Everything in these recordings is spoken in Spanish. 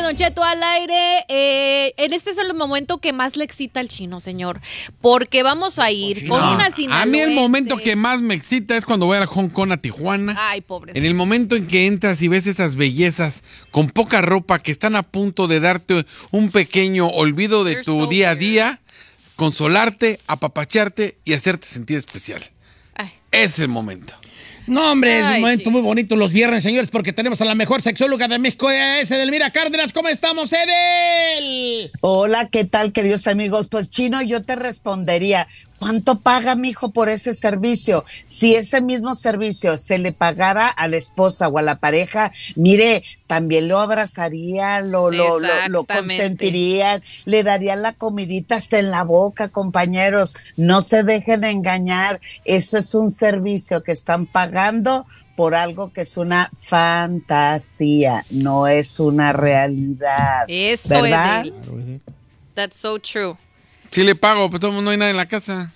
Don Cheto al aire. Este es el momento que más le excita al chino, señor. Porque vamos a ir con una sinaloense. A mí el momento que más me excita es cuando voy a Hong Kong, a Tijuana. Ay, pobre. En el momento en que entras y ves esas bellezas con poca ropa que están a punto de darte un pequeño olvido de tu día a día, consolarte, apapacharte y hacerte sentir especial. Ay. Es el momento. No, hombre, es un momento muy bonito los viernes, señores, porque tenemos a la mejor sexóloga de México, es Edelmira Cárdenas. ¿Cómo estamos, Edel? Hola, ¿qué tal, queridos amigos? Pues, Chino, yo te respondería, ¿cuánto paga mi hijo por ese servicio? Si ese mismo servicio se le pagara a la esposa o a la pareja, mire, también lo abrazaría, lo consentirían, le darían la comidita hasta en la boca, compañeros. No se dejen engañar, eso es un servicio que están pagando por algo que es una fantasía, no es una realidad. Eso, ¿verdad? Edel. That's so true. Sí le pago, pero no hay nada en la casa.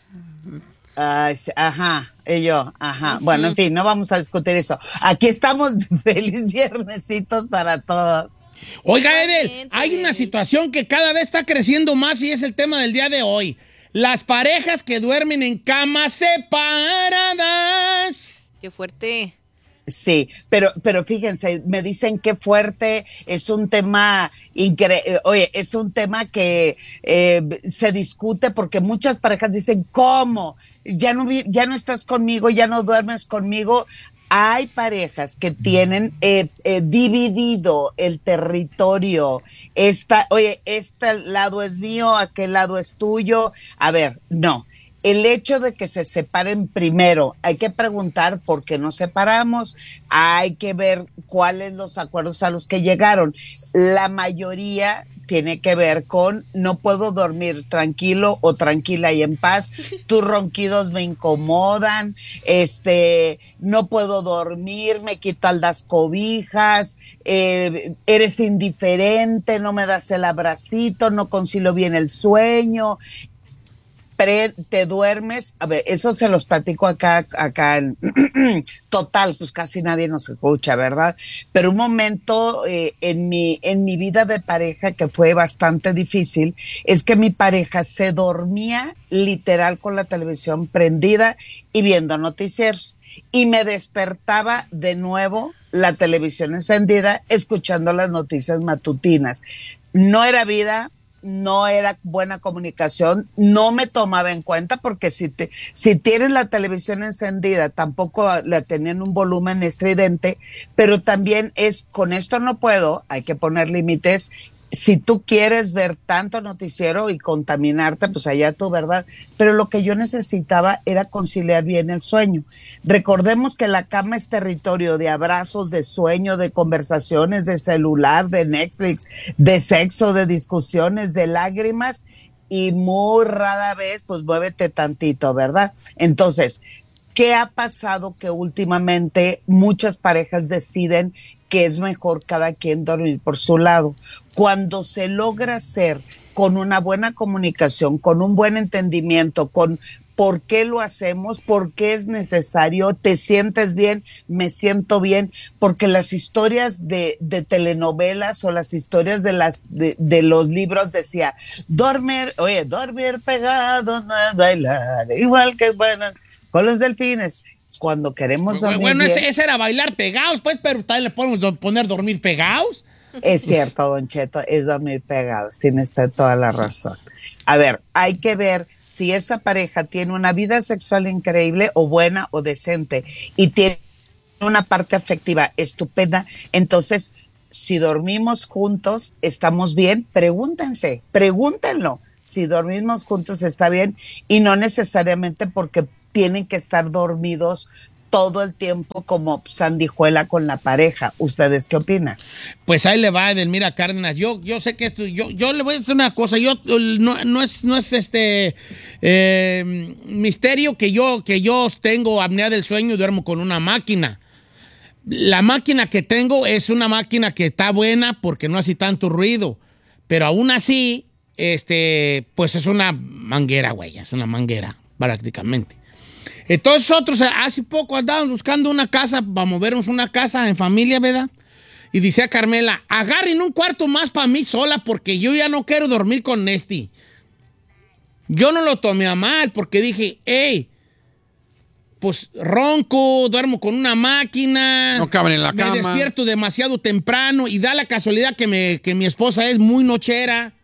Ajá. Bueno, en fin, no vamos a discutir eso. Aquí estamos, feliz viernesitos para todos. Oiga, Edel, hay una situación que cada vez está creciendo más y es el tema del día de hoy. Las parejas que duermen en camas separadas. Qué fuerte. Sí, pero fíjense, me dicen qué fuerte, es un tema increíble. Oye, es un tema que se discute porque muchas parejas dicen, ¿cómo? Ya no estás conmigo, ya no duermes conmigo. Hay parejas que tienen dividido el territorio. Este lado es mío, aquel lado es tuyo. A ver, no. El hecho de que se separen primero, hay que preguntar por qué nos separamos, hay que ver cuáles los acuerdos a los que llegaron. La mayoría tiene que ver con no puedo dormir tranquilo o tranquila y en paz, tus ronquidos me incomodan, no puedo dormir, me quitan las cobijas, eres indiferente, no me das el abracito, no concilio bien el sueño. Te duermes, a ver, eso se los platico acá en total, pues casi nadie nos escucha, ¿verdad? Pero un momento en mi vida de pareja que fue bastante difícil, es que mi pareja se dormía literal con la televisión prendida y viendo noticieros, y me despertaba de nuevo la televisión encendida, escuchando las noticias matutinas. No era vida, no era buena comunicación, no me tomaba en cuenta porque si tienes la televisión encendida, tampoco la tenían un volumen estridente, pero también es, con esto no puedo, hay que poner límites. Si tú quieres ver tanto noticiero y contaminarte, pues allá tú, ¿verdad? Pero lo que yo necesitaba era conciliar bien el sueño. Recordemos que la cama es territorio de abrazos, de sueño, de conversaciones, de celular, de Netflix, de sexo, de discusiones, de lágrimas, y muy rara vez, pues muévete tantito, ¿verdad? Entonces, ¿qué ha pasado? Que últimamente muchas parejas deciden que es mejor cada quien dormir por su lado. Cuando se logra hacer con una buena comunicación, con un buen entendimiento, con por qué lo hacemos, por qué es necesario, te sientes bien, me siento bien, porque las historias de telenovelas o las historias de los libros decía, dormir pegado, no es bailar, igual que bueno, con los delfines. Cuando queremos dormir bueno, bien, ese era bailar pegados, pues, pero también le podemos poner dormir pegados. es cierto, Don Cheto, es dormir pegados, tiene usted toda la razón. A ver, hay que ver si esa pareja tiene una vida sexual increíble o buena o decente y tiene una parte afectiva estupenda. Entonces, si dormimos juntos, ¿estamos bien? Pregúntenlo. Si dormimos juntos está bien, y no necesariamente porque tienen que estar dormidos todo el tiempo como sandijuela con la pareja. ¿Ustedes qué opinan? Pues ahí le va, Edelmira Cárdenas. Yo sé que esto, yo le voy a decir una cosa. Yo no es misterio que yo tengo apnea del sueño y duermo con una máquina. La máquina que tengo es una máquina que está buena porque no hace tanto ruido, pero aún así, pues es una manguera, güey, es una manguera prácticamente. Entonces nosotros hace poco andábamos buscando una casa para movernos una casa en familia, ¿verdad? Y dice a Carmela, agarren un cuarto más para mí sola porque yo ya no quiero dormir con Nesty. Yo no lo tomé a mal porque dije, hey, pues ronco, duermo con una máquina. No caben en la cama. Me despierto demasiado temprano y da la casualidad que mi esposa es muy nochera.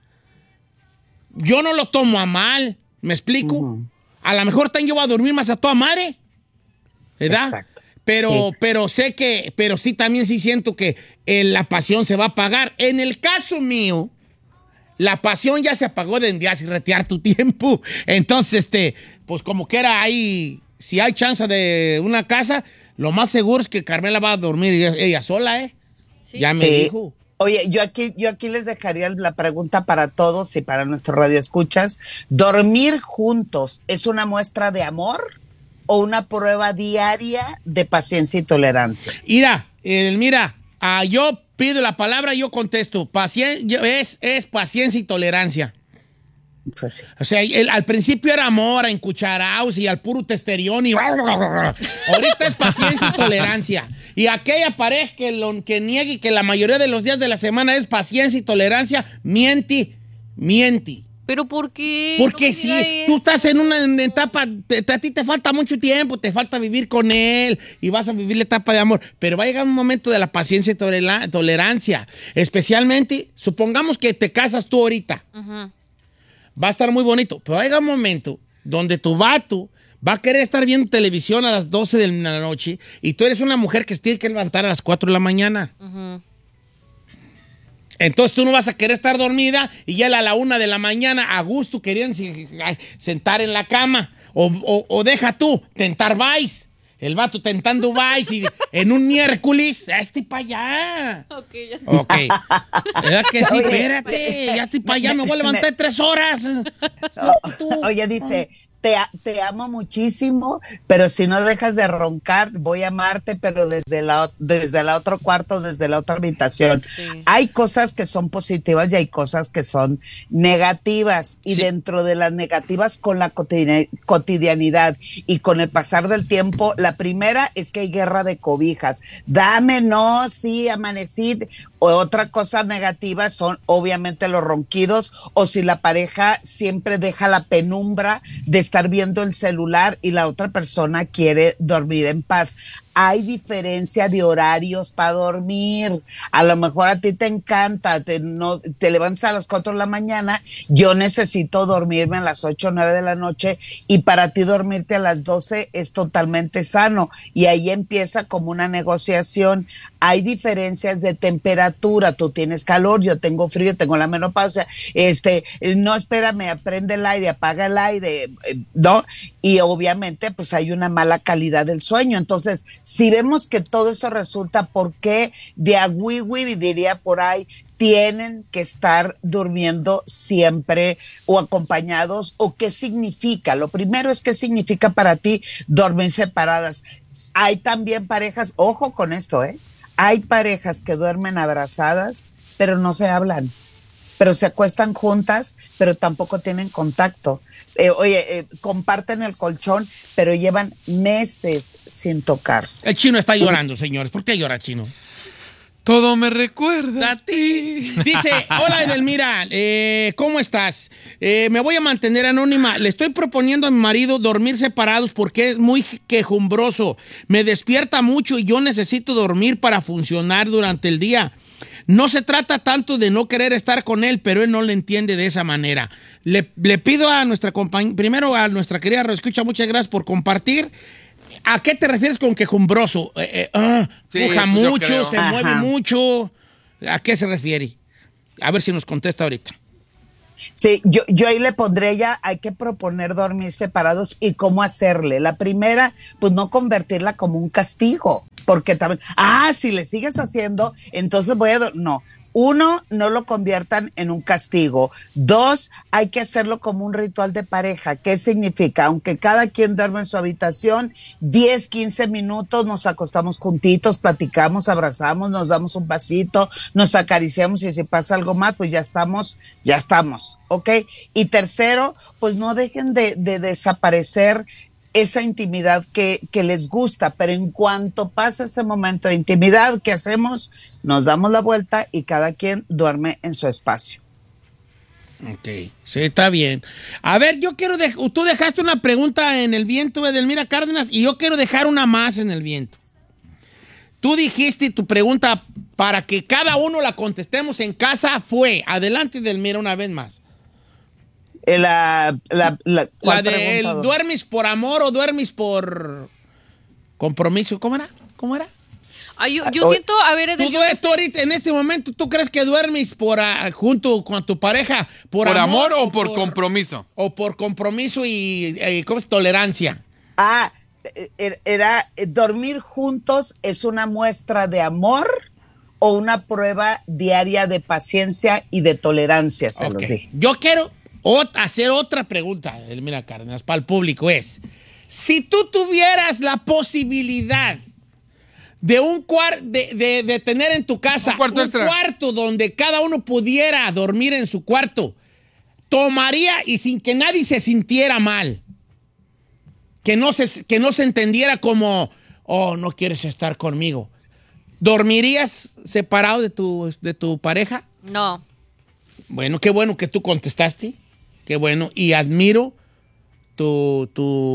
Yo no lo tomo a mal, ¿me explico? A lo mejor yo voy a dormir más a toda madre, ¿verdad? Exacto. Pero sé que, pero sí también sí siento que la pasión se va a apagar. En el caso mío, la pasión ya se apagó desde hace retirar tu tiempo. Entonces, pues como que era ahí, si hay chance de una casa, lo más seguro es que Carmela va a dormir ella sola, ¿eh? Sí. Ya me dijo. Oye, yo aquí les dejaría la pregunta para todos y para nuestro radioescuchas. ¿Dormir juntos es una muestra de amor o una prueba diaria de paciencia y tolerancia? Mira, yo pido la palabra, yo contesto. Es paciencia y tolerancia. Pues sí. O sea, al principio era amor a encucharaos y al puro testerión y ahorita es paciencia y tolerancia. Y aquella pareja que niegue que la mayoría de los días de la semana es paciencia y tolerancia, miente. ¿Pero por qué? Porque No me si diga tú eso. estás en una etapa, a ti te falta mucho tiempo, te falta vivir con él y vas a vivir la etapa de amor, pero va a llegar un momento de la paciencia y tolerancia, especialmente, supongamos que te casas tú ahorita. Ajá. Va a estar muy bonito, pero va a llegar un momento donde tu vato va a querer estar viendo televisión a las 12 de la noche y tú eres una mujer que se tiene que levantar a las 4 de la mañana. Ajá. Entonces tú no vas a querer estar dormida y ya a la 1 de la mañana a gusto querían sentar en la cama. O deja tú, tentar Vice. El vato tentando Vice y en un miércoles, ya estoy para allá. Ok, ya. Ok. ¿Verdad que sí? Espérate, ya estoy para allá, me voy a levantar en 3 horas. Oye, dice, te amo muchísimo, pero si no dejas de roncar, voy a amarte, pero desde la otro cuarto, desde la otra habitación. Sí. Hay cosas que son positivas y hay cosas que son negativas. Y Sí. dentro de las negativas, con la cotidianidad y con el pasar del tiempo, la primera es que hay guerra de cobijas. Dame, no, sí, amanecí. O otra cosa negativa son obviamente los ronquidos o si la pareja siempre deja la penumbra de estar viendo el celular y la otra persona quiere dormir en paz. Hay diferencia de horarios para dormir. A lo mejor a ti te encanta, te levantas a las 4 de la mañana, yo necesito dormirme a las 8 o 9 de la noche y para ti dormirte a las 12 es totalmente sano. Y ahí empieza como una negociación. Hay diferencias de temperatura, tú tienes calor, yo tengo frío, tengo la menopausia, no, espérame, prende el aire, apaga el aire, ¿no? Y obviamente pues hay una mala calidad del sueño. Entonces, si vemos que todo eso resulta, ¿por qué de a wiwi, diría por ahí, tienen que estar durmiendo siempre o acompañados? ¿O qué significa? Lo primero es qué significa para ti dormir separadas. Hay también parejas, ojo con esto, hay parejas que duermen abrazadas, pero no se hablan, pero se acuestan juntas, pero tampoco tienen contacto. Comparten el colchón, pero llevan meses sin tocarse. El chino está llorando, señores. ¿Por qué llora, chino? Todo me recuerda A ti. Dice, hola Edelmira, ¿cómo estás? Me voy a mantener anónima. Le estoy proponiendo a mi marido dormir separados porque es muy quejumbroso. Me despierta mucho y yo necesito dormir para funcionar durante el día. No se trata tanto de no querer estar con él, pero él no le entiende de esa manera. Le pido a nuestra compañera, primero a nuestra querida Radioescucha, muchas gracias por compartir. ¿A qué te refieres con quejumbroso? Sí, Puja pues yo mucho, creo. se mueve mucho. ¿A qué se refiere? A ver si nos contesta ahorita. Sí, yo ahí le pondré ya, hay que proponer dormir separados y cómo hacerle. La primera, pues no convertirla como un castigo, porque también, si le sigues haciendo, entonces no. 1, no lo conviertan en un castigo. 2, hay que hacerlo como un ritual de pareja. ¿Qué significa? Aunque cada quien duerme en su habitación, 10, 15 minutos nos acostamos juntitos, platicamos, abrazamos, nos damos un pasito, nos acariciamos y si pasa algo más, pues ya estamos, ¿ok? Y tercero, pues no dejen de desaparecer esa intimidad que les gusta, pero en cuanto pasa ese momento de intimidad, ¿qué hacemos? Nos damos la vuelta y cada quien duerme en su espacio. Ok, sí, está bien. A ver, tú dejaste una pregunta en el viento, Edelmira Cárdenas, y yo quiero dejar una más en el viento. Tú dijiste tu pregunta para que cada uno la contestemos en casa fue, adelante Edelmira una vez más. La de ¿duermes por amor o duermes por compromiso? ¿Cómo era? Ay, yo siento, a ver, Edel, ¿Tú ahorita, en este momento, tú crees que duermes junto con tu pareja por amor o por compromiso? O por compromiso y ¿cómo es? Tolerancia. Era dormir juntos es una muestra de amor o una prueba diaria de paciencia y de tolerancia, se los dije. Yo quiero hacer otra pregunta, Edelmira Cárdenas, para el público. Si tú tuvieras la posibilidad de tener en tu casa un cuarto donde cada uno pudiera dormir en su cuarto, tomaría y sin que nadie se sintiera mal, que no se entendiera como, oh, no quieres estar conmigo, ¿dormirías separado de tu pareja? No. Bueno, qué bueno que tú contestaste, qué bueno, y admiro tu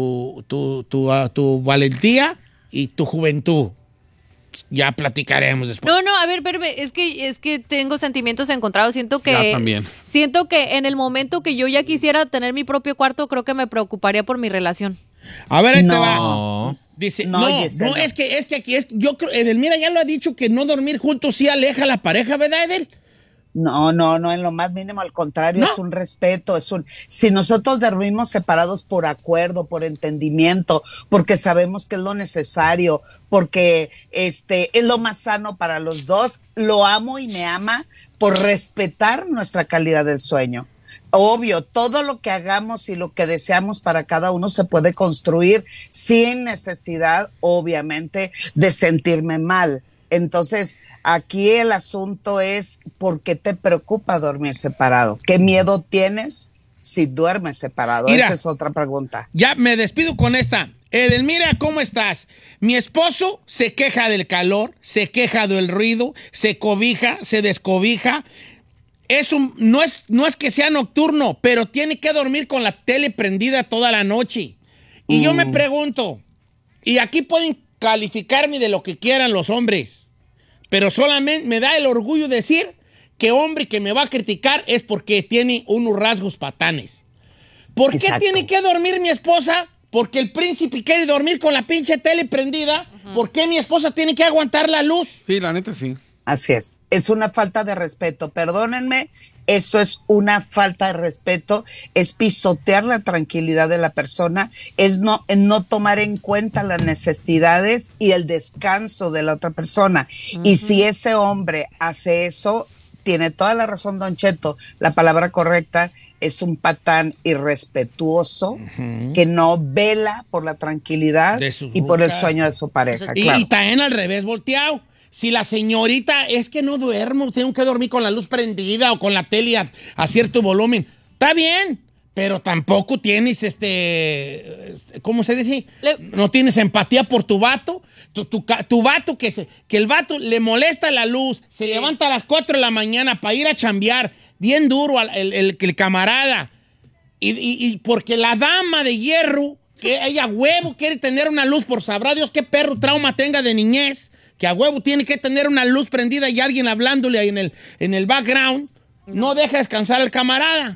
valentía y tu juventud. Ya platicaremos después. No, a ver, es que tengo sentimientos encontrados. Siento también. Siento que en el momento que yo ya quisiera tener mi propio cuarto, creo que me preocuparía por mi relación. A ver, ahí te va. No. Dice, es que aquí yo creo, Edelmira ya lo ha dicho, que no dormir juntos sí aleja a la pareja, ¿verdad, Edel? No, en lo más mínimo, al contrario, es un respeto, si nosotros dormimos separados por acuerdo, por entendimiento, porque sabemos que es lo necesario, porque es lo más sano para los dos, lo amo y me ama por respetar nuestra calidad del sueño. Obvio, todo lo que hagamos y lo que deseamos para cada uno se puede construir sin necesidad, obviamente, de sentirme mal. Entonces, aquí el asunto es ¿por qué te preocupa dormir separado? ¿Qué miedo tienes si duermes separado? Mira, esa es otra pregunta. Ya me despido con esta. Edelmira, ¿cómo estás? Mi esposo se queja del calor, se queja del ruido, se cobija, se descobija. No es que sea nocturno, pero tiene que dormir con la tele prendida toda la noche. Y yo me pregunto, y aquí pueden calificarme de lo que quieran los hombres, pero solamente me da el orgullo decir que hombre que me va a criticar es porque tiene unos rasgos patanes. ¿Por qué tiene que dormir mi esposa? Porque el príncipe quiere dormir con la pinche tele prendida. ¿Por qué mi esposa tiene que aguantar la luz? Sí, la neta sí. Así es una falta de respeto, perdónenme, eso es una falta de respeto, es pisotear la tranquilidad de la persona, es no tomar en cuenta las necesidades y el descanso de la otra persona. Y si ese hombre hace eso, tiene toda la razón, Don Cheto, la palabra correcta, es un patán irrespetuoso que no vela por la tranquilidad y por el sueño de su pareja. Y también al revés volteado. Si la señorita es que no duermo, tengo que dormir con la luz prendida o con la tele a cierto volumen, está bien, pero tampoco tienes ¿cómo se dice? No tienes empatía por tu vato. Tu vato que el vato le molesta la luz, se levanta a las 4 de la mañana para ir a chambear, bien duro el camarada, y porque la dama de hierro, que ella huevo quiere tener una luz, por sabrá Dios qué perro trauma tenga de niñez, que a huevo tiene que tener una luz prendida y alguien hablándole ahí en el background, no deja descansar al camarada.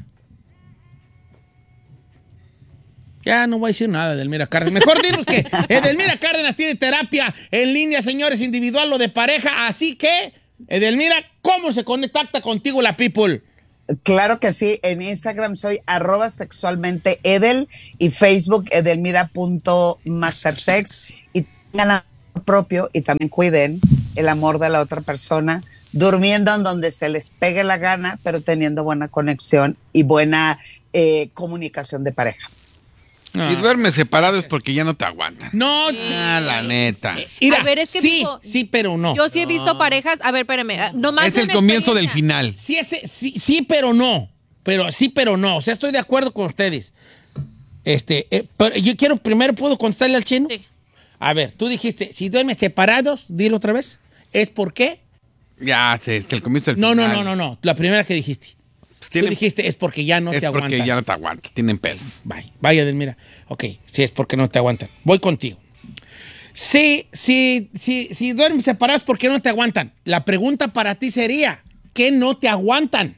Ya no voy a decir nada de Edelmira Cárdenas. Mejor dinos que Edelmira Cárdenas tiene terapia en línea, señores, individual o de pareja. Así que, Edelmira, ¿cómo se contacta contigo la people? Claro que sí, en Instagram soy @sexualmenteedel y Facebook edelmira.mastersex, y tengan amor propio y también cuiden el amor de la otra persona, durmiendo en donde se les pegue la gana, pero teniendo buena conexión y buena comunicación de pareja. Si duermes separado es porque ya no te aguantan. No, la neta. Mira, a ver, es que sí, pero no. Yo sí he visto parejas, a ver, espérame, nomás es el comienzo del final. Sí, pero no. Pero sí, pero no. O sea, estoy de acuerdo con ustedes. Pero yo quiero, primero, ¿puedo contestarle al chino? Sí. A ver, tú dijiste, si duermes separados, dilo otra vez. ¿Es por qué? Ya sé, es el comienzo del final. No. La primera que dijiste. Pues Tú dijiste, es porque ya no te aguantan. Es porque ya no te aguantan, tienen pedos. Vaya, Edelmira. Ok, sí, es porque no te aguantan. Voy contigo. Si duermes separados, ¿por qué no te aguantan? La pregunta para ti sería, ¿qué no te aguantan?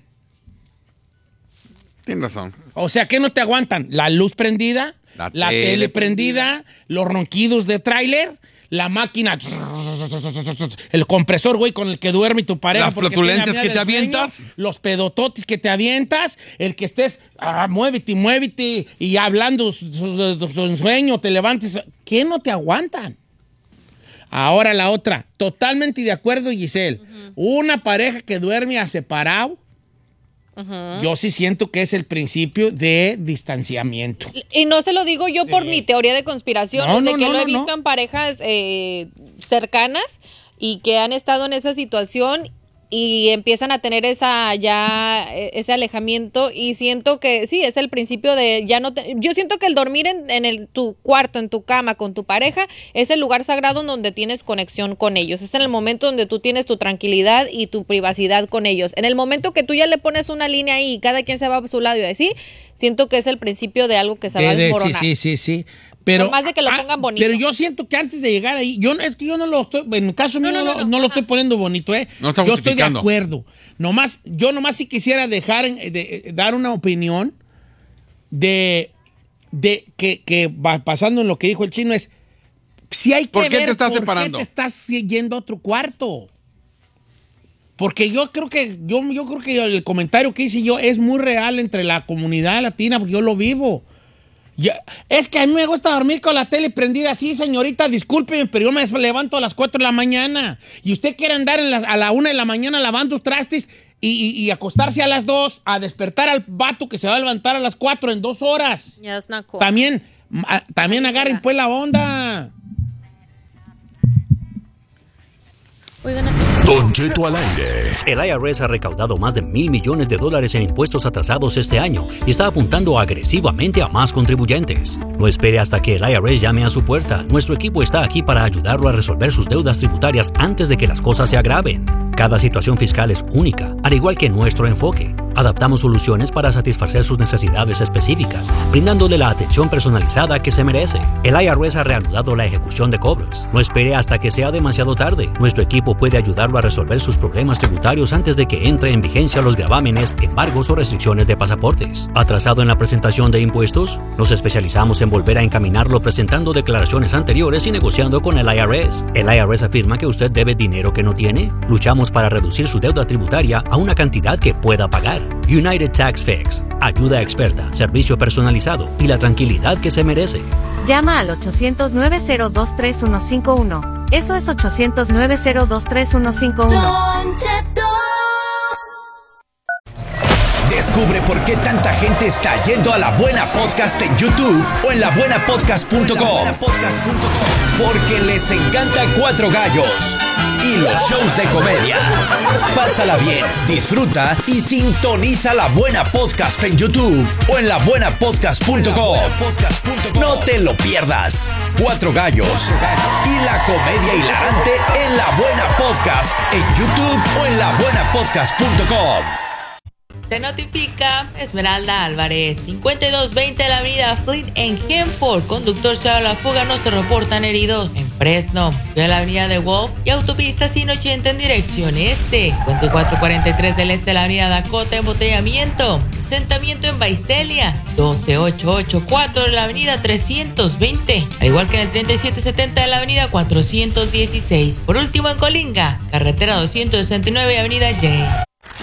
Tienes razón. O sea, ¿qué no te aguantan? ¿La luz prendida? ¿La tele prendida? ¿Los ronquidos de tráiler? ¿La máquina? ¿El compresor, güey, con el que duerme tu pareja? ¿Las flatulencias que te avientas? ¿Los pedototis que te avientas? ¿El que estés, muévete, y hablando su sueño, te levantes? ¿Qué no te aguantan? Ahora la otra. Totalmente de acuerdo, Giselle. Una pareja que duerme a separado, yo sí siento que es el principio de distanciamiento. Y no se lo digo yo por mi teoría de conspiración, lo he visto en parejas cercanas y que han estado en esa situación y empiezan a tener ese alejamiento, y siento que sí, es el principio de yo siento que el dormir en tu cuarto, en tu cama con tu pareja, es el lugar sagrado donde tienes conexión con ellos, es en el momento donde tú tienes tu tranquilidad y tu privacidad con ellos. En el momento que tú ya le pones una línea ahí y cada quien se va a su lado y así, siento que es el principio de algo que se va a desmoronar. Sí. Pero, por más de que lo pongan bonito. Pero yo siento que antes de llegar ahí, yo no lo estoy, en mi caso no lo estoy poniendo bonito, No está yo estoy de justificando. acuerdo. Yo nomás sí quisiera dar una opinión de que pasando en lo que dijo el chino, es si hay que ¿Por qué ver te estás por separando? qué te estás yendo a otro cuarto. Porque yo creo que el comentario que hice yo es muy real entre la comunidad latina, porque yo lo vivo. Es que a mí me gusta dormir con la tele prendida. Sí, señorita, discúlpeme, pero yo me levanto a las 4 de la mañana. Y usted quiere andar a la 1 de la mañana lavando trastes y acostarse a las 2, a despertar al vato que se va a levantar a las 4 en 2 horas. Yeah, that's not cool. También agarren pues la onda. Don Cheto al aire. El IRS ha recaudado más de $1,000 millones en impuestos atrasados este año y está apuntando agresivamente a más contribuyentes. No espere hasta que el IRS llame a su puerta. Nuestro equipo está aquí para ayudarlo a resolver sus deudas tributarias antes de que las cosas se agraven. Cada situación fiscal es única, al igual que nuestro enfoque. Adaptamos soluciones para satisfacer sus necesidades específicas, brindándole la atención personalizada que se merece. El IRS ha reanudado la ejecución de cobros. No espere hasta que sea demasiado tarde. Nuestro equipo puede ayudarlo a resolver sus problemas tributarios antes de que entre en vigencia los gravámenes, embargos o restricciones de pasaportes. ¿Atrasado en la presentación de impuestos? Nos especializamos en volver a encaminarlo presentando declaraciones anteriores y negociando con el IRS. ¿El IRS afirma que usted debe dinero que no tiene? Luchamos para reducir su deuda tributaria a una cantidad que pueda pagar. United Tax Fix. Ayuda experta, servicio personalizado y la tranquilidad que se merece. Llama al 800-902-3151. Eso es 800-902-3151. Descubre por qué tanta gente está yendo a La Buena Podcast en YouTube o en labuenapodcast.com. Porque les encanta Cuatro Gallos y los shows de comedia. Pásala bien, disfruta y sintoniza La Buena Podcast en YouTube o en labuenapodcast.com. No te lo pierdas. Cuatro Gallos y la comedia hilarante en La Buena Podcast en YouTube o en labuenapodcast.com. Te notifica Esmeralda Álvarez, 5220 de la avenida Fleet en Kempford. Conductor se da la fuga, no se reportan heridos. En Fresno, de la avenida de Wolf y autopista 180 en dirección este. 5443 del este de la avenida Dakota, embotellamiento. Asentamiento en Visalia, 12884 de la avenida 320. Al igual que en el 3770 de la avenida 416. Por último en Colinga, carretera 269 avenida J.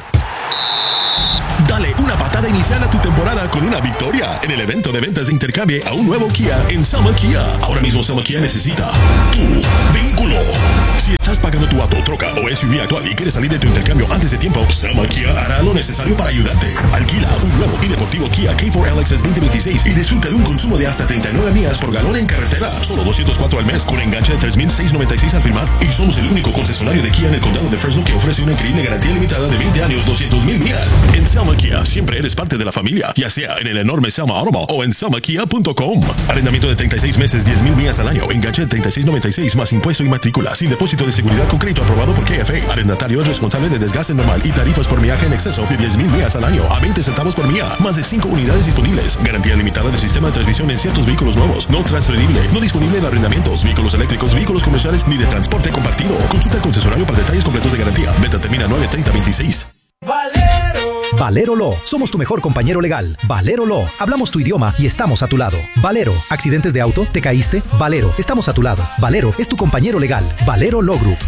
Dale una patada inicial a tu temporada con una victoria en el evento de ventas de intercambio a un nuevo Kia en Selma Kia. Ahora mismo Selma Kia necesita tu vehículo. Si estás pagando tu auto, troca o SUV actual y quieres salir de tu intercambio antes de tiempo, Selma Kia hará lo necesario para ayudarte. Alquila un nuevo y deportivo Kia K4 LXS 2026 y disfruta de un consumo de hasta 39 millas por galón en carretera. Solo $204 al mes con enganche de $3,696 al firmar. Y somos el único concesionario de Kia en el condado de Fresno que ofrece una increíble garantía limitada de 20 años, 200,000 millas. En Selma Kia siempre eres eres parte de la familia, ya sea en el enorme Selma Automall o en selmakia.com. Arrendamiento de 36 meses, 10,000 millas al año. Enganche de $36.96 más impuesto y matrícula. Sin depósito de seguridad con crédito aprobado por KFA. Arrendatario es responsable de desgaste normal y tarifas por millaje en exceso de 10,000 millas al año a 20 centavos por milla. Más de 5 unidades disponibles. Garantía limitada de sistema de transmisión en ciertos vehículos nuevos. No transferible. No disponible en arrendamientos, vehículos eléctricos, vehículos comerciales ni de transporte compartido. Consulta al concesionario para detalles completos de garantía. Venta termina 9/30/26. Valero Law. Somos tu mejor compañero legal. Valero Law. Hablamos tu idioma y estamos a tu lado. Valero. ¿Accidentes de auto? ¿Te caíste? Valero. Estamos a tu lado. Valero es tu compañero legal. Valero Law Group.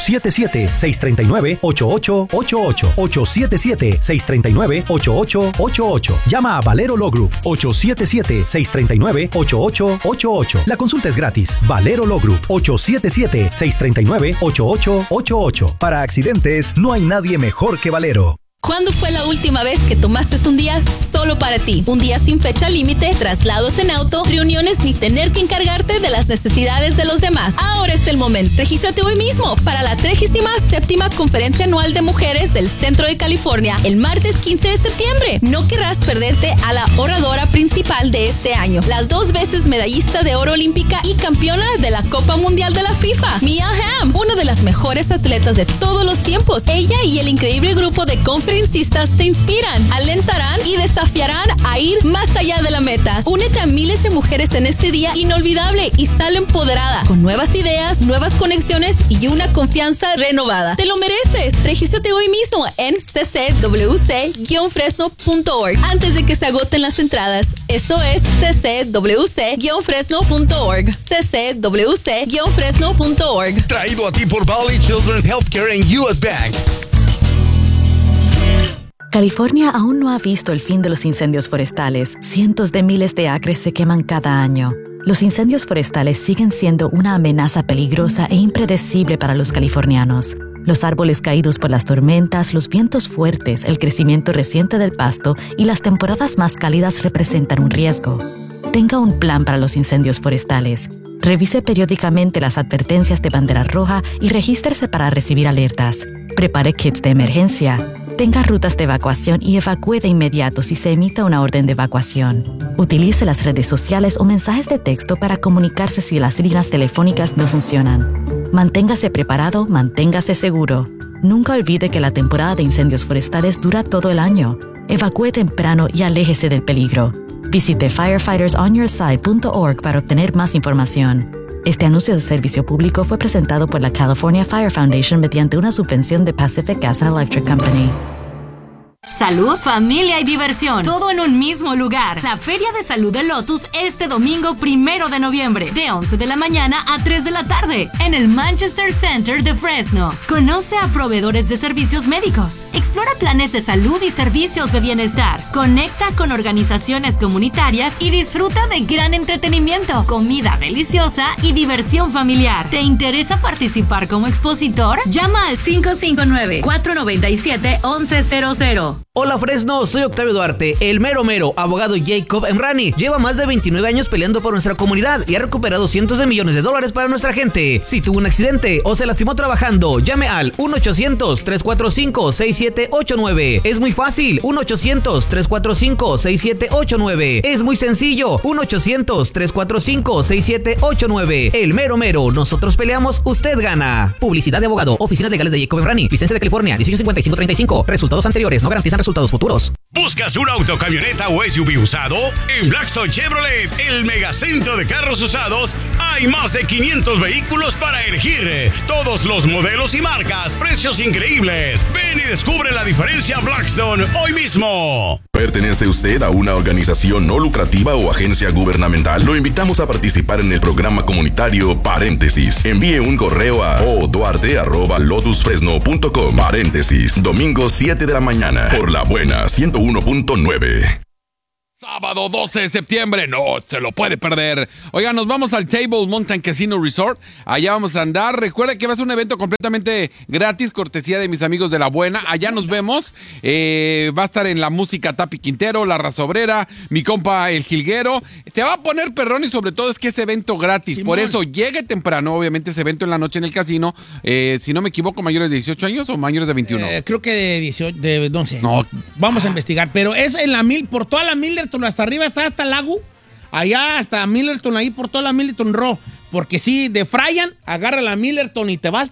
877-639-8888. 877-639-8888. Llama a Valero Law Group. 877-639-8888. La consulta es gratis. Valero Law Group. 877-639-8888. Para accidentes, no hay nadie mejor que Valero. ¿Cuándo fue la última vez que tomaste un día solo para ti? Un día sin fecha límite, traslados en auto, reuniones ni tener que encargarte de las necesidades de los demás. Ahora es el momento. Regístrate hoy mismo para la 37ª Conferencia Anual de Mujeres del Centro de California el martes 15 de septiembre. No querrás perderte a la oradora principal de este año, las 2 veces medallista de oro olímpica y campeona de la Copa Mundial de la FIFA, Mia Hamm, una de las mejores atletas de todos los tiempos. Ella y el increíble grupo de conferencistas te inspiran, alentarán y desafiarán a ir más allá de la meta. Únete a miles de mujeres en este día inolvidable y sal empoderada, con nuevas ideas, nuevas conexiones y una confianza renovada. ¡Te lo mereces! Regístrate hoy mismo en ccwc-fresno.org antes de que se agoten las entradas. Esto es ccwc-fresno.org. ccwc-fresno.org. Traído a ti por Valley Children's Healthcare and US Bank. California aún no ha visto el fin de los incendios forestales. Cientos de miles de acres se queman cada año. Los incendios forestales siguen siendo una amenaza peligrosa e impredecible para los californianos. Los árboles caídos por las tormentas, los vientos fuertes, el crecimiento reciente del pasto y las temporadas más cálidas representan un riesgo. Tenga un plan para los incendios forestales. Revise periódicamente las advertencias de bandera roja y regístrese para recibir alertas. Prepare kits de emergencia. Tenga rutas de evacuación y evacúe de inmediato si se emita una orden de evacuación. Utilice las redes sociales o mensajes de texto para comunicarse si las líneas telefónicas no funcionan. Manténgase preparado, manténgase seguro. Nunca olvide que la temporada de incendios forestales dura todo el año. Evacúe temprano y aléjese del peligro. Visite firefightersonyourside.org para obtener más información. Este anuncio de servicio público fue presentado por la California Fire Foundation mediante una subvención de Pacific Gas and Electric Company. Salud, familia y diversión, todo en un mismo lugar. La Feria de Salud de Lotus este domingo 1 de noviembre, de 11 de la mañana a 3 de la tarde, en el Manchester Center de Fresno. Conoce a proveedores de servicios médicos, explora planes de salud y servicios de bienestar, conecta con organizaciones comunitarias y disfruta de gran entretenimiento, comida deliciosa y diversión familiar. ¿Te interesa participar como expositor? Llama al 559-497-1100. Hola Fresno, soy Octavio Duarte, el mero abogado Jacob Emrani. Lleva más de 29 años peleando por nuestra comunidad y ha recuperado cientos de millones de dólares para nuestra gente. Si tuvo un accidente o se lastimó trabajando, llame al 1-800-345-6789. Es muy fácil, 1-800-345-6789. Es muy sencillo, 1-800-345-6789. El mero, nosotros peleamos, usted gana. Publicidad de abogado, oficinas legales de Jacob Emrani, licencia de California, 185535. Resultados anteriores no garantizan resultados futuros. ¿Buscas un auto, camioneta o SUV usado? En Blackstone Chevrolet, el megacentro de carros usados, hay más de 500 vehículos para elegir. Todos los modelos y marcas, precios increíbles. Ven y descubre la diferencia Blackstone hoy mismo. ¿Pertenece usted a una organización no lucrativa o agencia gubernamental? Lo invitamos a participar en el programa comunitario Paréntesis. Envíe un correo a oduarte@lotusfresno.com. Paréntesis, domingo 7 de la mañana, por La Buena 101.9. Sábado 12 de septiembre, no se lo puede perder. Oigan, nos vamos al Table Mountain Casino Resort. Allá vamos a andar. Recuerda que va a ser un evento completamente gratis, cortesía de mis amigos de La Buena. Allá nos vemos. Va a estar en la música Tapi Quintero, La Raza Obrera, mi compa El Jilguero. Te va a poner perrón y sobre todo es que es evento gratis. Simón. Por eso llegue temprano, obviamente, ese evento en la noche en el casino. Si no me equivoco, mayores de 18 años o mayores de 21. Creo que de 18, no sé. No. Vamos a investigar. Pero es en la por toda la Millerton, hasta arriba está hasta el lago. Allá hasta Millerton, ahí por toda la Millerton Row. Porque si de Fryan, agarra la Millerton y te vas.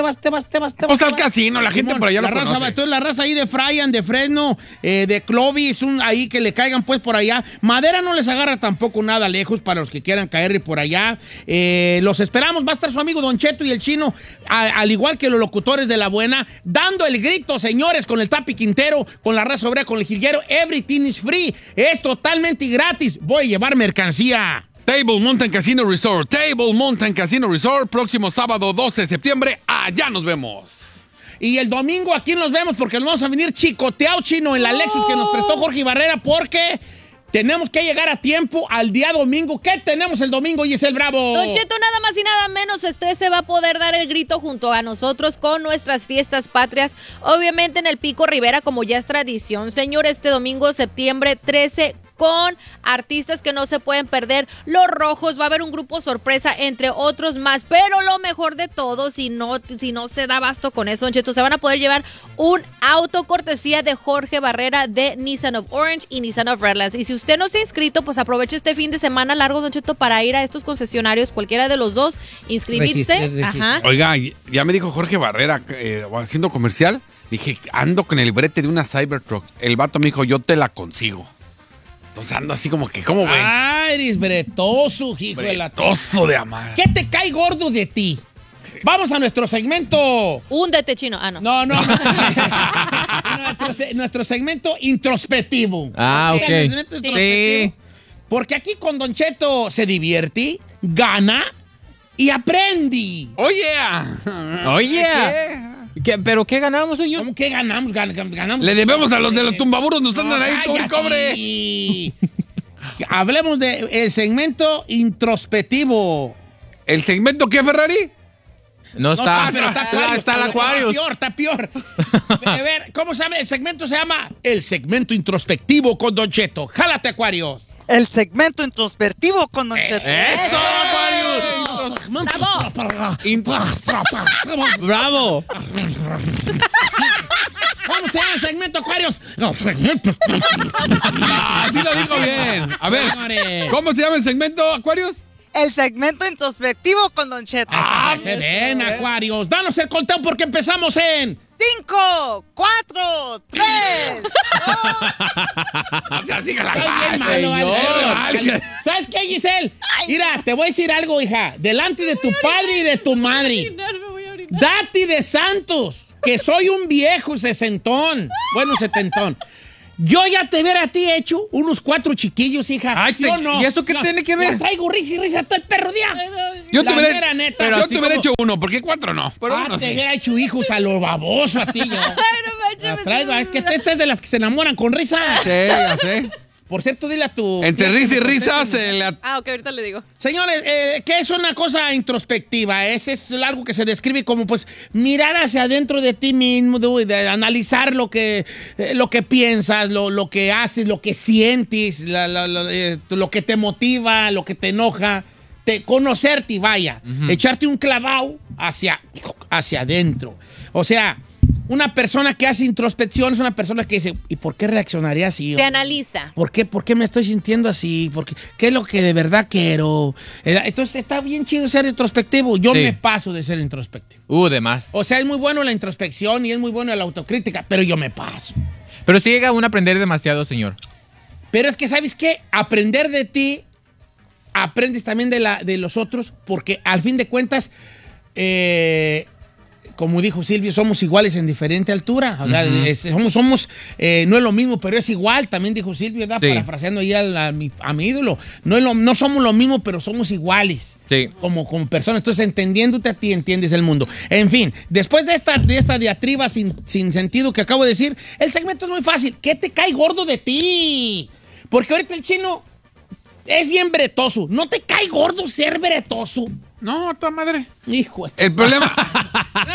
Vamos al casino, la gente por allá lo conoce. Entonces la raza ahí de Fryan, de Fresno, de Clovis, ahí que le caigan pues por allá. Madera no les agarra tampoco nada lejos para los que quieran caer por allá. Los esperamos, va a estar su amigo Don Cheto y el Chino, al igual que los locutores de La Buena, dando el grito, señores, con el Tapi Quintero, con La Raza Obrera, con el Jilguero. Everything is free, es totalmente gratis. Voy a llevar mercancía. Table Mountain Casino Resort. Table Mountain Casino Resort. Próximo sábado 12 de septiembre. Allá nos vemos. Y el domingo aquí nos vemos porque nos vamos a venir chicoteado, Chino, en la Lexus que nos prestó Jorge Barrera porque tenemos que llegar a tiempo al día domingo. ¿Qué tenemos el domingo, Giselle Bravo? Don Cheto, nada más y nada menos, usted se va a poder dar el grito junto a nosotros con nuestras fiestas patrias. Obviamente en el Pico Rivera, como ya es tradición. Señor, este domingo, septiembre 13, con artistas que no se pueden perder. Los Rojos, va a haber un grupo sorpresa, entre otros más. Pero lo mejor de todo, si no se da abasto con eso, Don Cheto, se van a poder llevar un auto cortesía de Jorge Barrera de Nissan of Orange y Nissan of Redlands. Y si usted no se ha inscrito, pues aproveche este fin de semana largo, Don Cheto, para ir a estos concesionarios, cualquiera de los dos, inscribirse. Ajá. Oiga, ya me dijo Jorge Barrera, haciendo comercial, dije, ando con el brete de una Cybertruck. El vato me dijo, yo te la consigo. Entonces ando así como que, ¿cómo, güey? Ah, eres bretoso, hijo de la... Bretoso de amar. ¿Qué te cae gordo de ti? Vamos a nuestro segmento... Húndete, Chino. Ah, no. No. nuestro segmento introspectivo. Ah, ok. Sí. Porque aquí con Don Cheto se divierte, gana y aprende. Oye. ¿Pero qué ganamos, señor? ¿Cómo que ganamos? Ganamos. Le debemos a los de los tumbaburos, nos están ahí, cobre. Hablemos del segmento introspectivo. ¿El segmento qué, Ferrari? No está. Pero está el Acuario. Está peor. A ver, ¿cómo se llama? El segmento se llama el segmento introspectivo con Don Cheto. ¡Jálate, Acuarios! El segmento introspectivo con Don Cheto. ¡Eso, Acuarios! ¡Bravo! ¿Cómo se llama el segmento, Acuarios? Así lo dijo bien. A ver, ¿cómo se llama el segmento, Acuarios? El segmento introspectivo con Don Cheto. Ven, Acuarios. Danos el conteo porque empezamos en... 5, 4, 3, 2. ¿Sabes qué, Giselle? Mira, te voy a decir algo, hija. Delante de tu padre y de tu madre. Dati de Santos, que soy un viejo sesentón. Bueno, setentón. Yo ya te hubiera a ti hecho unos 4 chiquillos, hija. Ay, yo no. ¿Y eso qué tiene que ver? Ya traigo risa y risa todo el perro día. Yo te hubiera hecho uno, ¿por qué 4 no? Pero uno te sí. hubiera hecho hijos a lo baboso a ti yo. La traigo, es que esta es de las que se enamoran con risa. Sí, ya sé. Por cierto, dile a tu... Entre risa y risa se le... Ok, ahorita le digo. Señores, ¿qué es una cosa introspectiva? Es algo que se describe como, pues, mirar hacia adentro de ti mismo, de analizar lo que piensas, lo que haces, lo que sientes, lo que te motiva, lo que te enoja, conocerte, vaya, echarte un clavado hacia adentro. O sea... Una persona que hace introspección es una persona que dice, ¿y por qué reaccionaría así? Se analiza. ¿Por qué me estoy sintiendo así? ¿Qué es lo que de verdad quiero? Entonces está bien chido ser introspectivo. Yo me paso de ser introspectivo. De más. O sea, es muy bueno la introspección y es muy bueno la autocrítica, pero yo me paso. Pero sí llega uno a aprender demasiado, señor. Pero es que, ¿sabes qué? Aprender de ti, aprendes también de los otros, porque al fin de cuentas... como dijo Silvio, somos iguales en diferente altura. O sea, somos no es lo mismo, pero es igual. También dijo Silvio, parafraseando ahí a mi ídolo. No somos lo mismo, pero somos iguales. Sí. Como personas. Entonces, entendiéndote a ti, entiendes el mundo. En fin, después de esta diatriba sin sentido que acabo de decir, el segmento es muy fácil. ¿Qué te cae gordo de ti? Porque ahorita el chino es bien bretoso. ¿No te cae gordo ser bretoso? No, toda madre. Hijo. El problema...